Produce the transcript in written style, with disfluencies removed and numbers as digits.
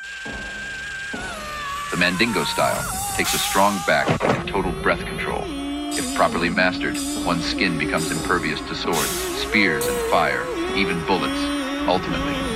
The Mandingo style takes a strong back and total breath control. If properly mastered, one's skin becomes impervious to swords, spears, and fire, even bullets. Ultimately,